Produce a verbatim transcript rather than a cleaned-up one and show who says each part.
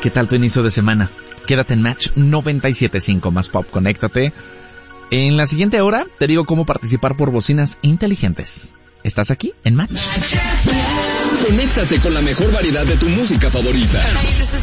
Speaker 1: ¿Qué tal tu inicio de semana? Quédate en Match noventa y siete punto cinco, más pop, conéctate. En la siguiente hora te digo cómo participar por bocinas inteligentes. ¿Estás aquí en Match?
Speaker 2: Conéctate con la mejor variedad de tu música favorita.